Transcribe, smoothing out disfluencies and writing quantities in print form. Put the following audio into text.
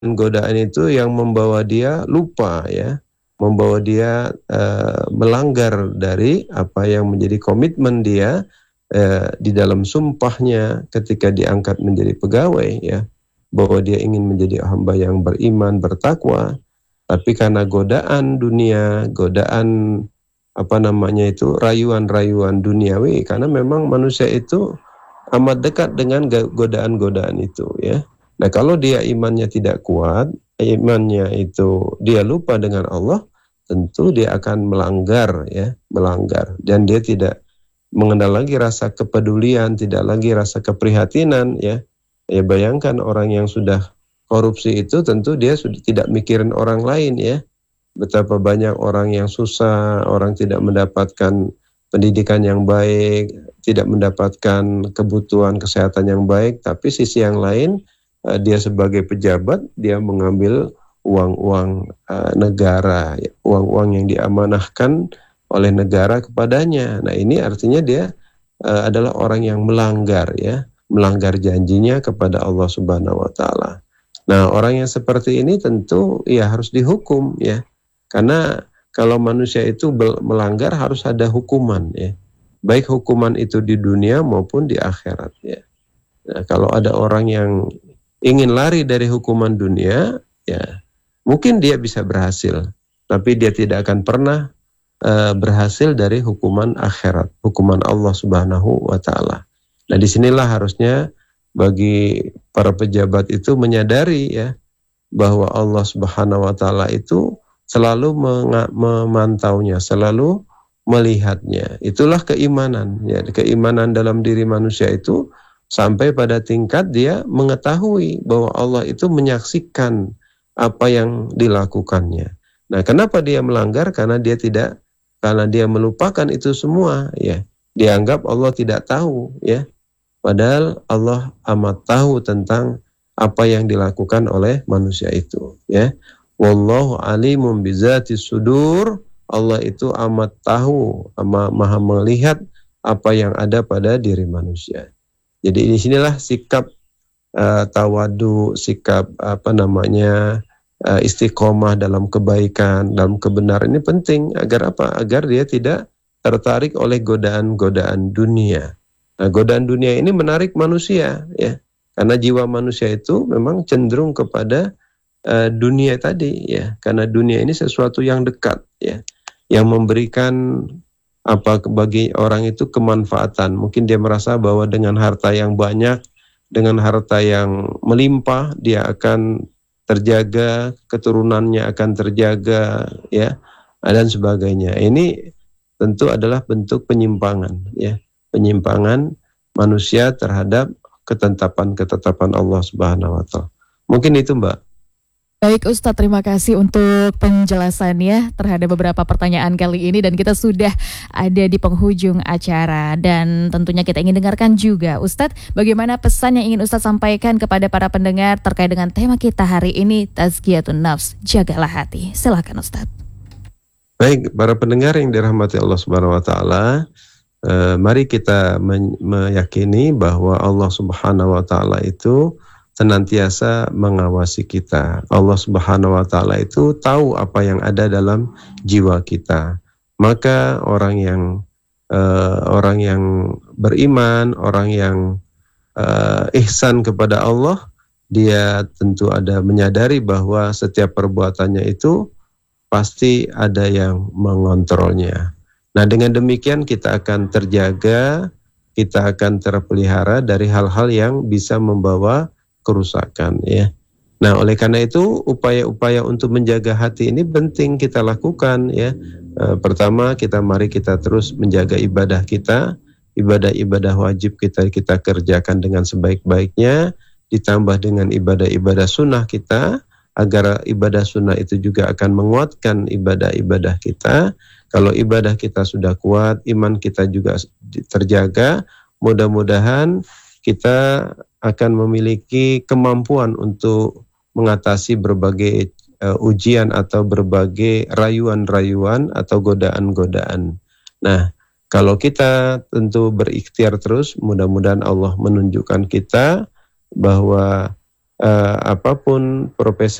godaan itu yang membawa dia lupa ya, membawa dia melanggar dari apa yang menjadi komitmen dia di dalam sumpahnya ketika diangkat menjadi pegawai ya, bahwa dia ingin menjadi hamba yang beriman, bertakwa, tapi karena godaan dunia, godaan rayuan-rayuan duniawi, karena memang manusia itu amat dekat dengan godaan-godaan itu ya. Nah, kalau dia imannya tidak kuat, imannya itu dia lupa dengan Allah, tentu dia akan melanggar ya, melanggar, dan dia tidak mengenal lagi rasa kepedulian, tidak lagi rasa keprihatinan ya. Ya bayangkan orang yang sudah korupsi itu tentu dia sudah tidak mikirin orang lain ya. Betapa banyak orang yang susah, orang tidak mendapatkan pendidikan yang baik, tidak mendapatkan kebutuhan kesehatan yang baik, tapi sisi yang lain dia sebagai pejabat, dia mengambil uang-uang negara, uang-uang yang diamanahkan oleh negara kepadanya. Nah, ini artinya dia adalah orang yang melanggar ya, melanggar janjinya kepada Allah Subhanahu wa taala. Nah, orang yang seperti ini tentu ya harus dihukum ya. Karena kalau manusia itu melanggar harus ada hukuman ya. Baik hukuman itu di dunia maupun di akhirat ya. Nah, kalau ada orang yang ingin lari dari hukuman dunia, ya mungkin dia bisa berhasil, tapi dia tidak akan pernah berhasil dari hukuman akhirat, hukuman Allah Subhanahu wa taala. Nah, disinilah harusnya bagi para pejabat itu menyadari ya, bahwa Allah Subhanahu wa taala itu selalu memantaunya, selalu melihatnya. Itulah keimanan ya, keimanan dalam diri manusia itu sampai pada tingkat dia mengetahui bahwa Allah itu menyaksikan apa yang dilakukannya. Nah, kenapa dia melanggar? Karena dia melupakan itu semua ya. Dianggap Allah tidak tahu ya. Padahal Allah amat tahu tentang apa yang dilakukan oleh manusia itu ya. Wallahu alimun bizatis sudur. Allah itu amat tahu, maha melihat apa yang ada pada diri manusia. Jadi di sinilah sikap tawadu, sikap istiqomah dalam kebaikan, dalam kebenaran ini penting agar apa? Agar dia tidak tertarik oleh godaan-godaan dunia. Nah, godaan dunia ini menarik manusia ya. Karena jiwa manusia itu memang cenderung kepada dunia tadi ya. Karena dunia ini sesuatu yang dekat ya. Yang memberikan bagi orang itu kemanfaatan. Mungkin dia merasa bahwa dengan harta yang banyak, dengan harta yang melimpah, dia akan terjaga, keturunannya akan terjaga, ya, dan sebagainya. Ini tentu adalah bentuk penyimpangan, ya, penyimpangan manusia terhadap ketetapan Allah Subhanahu wa taala. Mungkin itu, Mbak. Baik Ustadz, terima kasih untuk penjelasannya terhadap beberapa pertanyaan kali ini, dan kita sudah ada di penghujung acara dan tentunya kita ingin dengarkan juga Ustadz, bagaimana pesan yang ingin Ustadz sampaikan kepada para pendengar terkait dengan tema kita hari ini, Tazkiyatun Nafs, jagalah hati. Silakan Ustadz. Baik, para pendengar yang dirahmati Allah Subhanahu wa taala, mari kita meyakini bahwa Allah Subhanahu wa taala itu senantiasa mengawasi kita. Allah Subhanahu wa taala itu tahu apa yang ada dalam jiwa kita. Maka orang yang beriman, orang yang ihsan kepada Allah, dia tentu ada menyadari bahwa setiap perbuatannya itu pasti ada yang mengontrolnya. Nah, dengan demikian kita akan terjaga, kita akan terpelihara dari hal-hal yang bisa membawa kerusakan ya. Nah, oleh karena itu upaya-upaya untuk menjaga hati ini penting kita lakukan ya. Pertama, mari kita terus menjaga ibadah kita, ibadah-ibadah wajib kita kerjakan dengan sebaik-baiknya, ditambah dengan ibadah-ibadah sunnah kita, agar ibadah sunnah itu juga akan menguatkan ibadah-ibadah kita. Kalau ibadah kita sudah kuat, iman kita juga terjaga, mudah-mudahan kita akan memiliki kemampuan untuk mengatasi berbagai ujian atau berbagai rayuan-rayuan atau godaan-godaan. Nah, kalau kita tentu berikhtiar terus, mudah-mudahan Allah menunjukkan kita bahwa apapun profesi